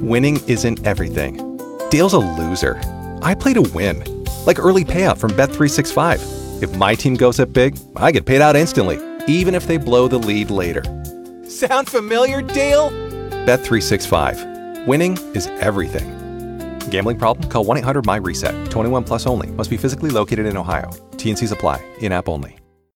winning isn't everything. Dale's a loser. I play to win. Like early payout from Bet365. If my team goes up big, I get paid out instantly, even if they blow the lead later. Sound familiar, Dale? Bet365. Winning is everything. Gambling problem? Call 1-800-MY-RESET. 21 plus only. Must be physically located in Ohio. T&Cs apply. In-app only.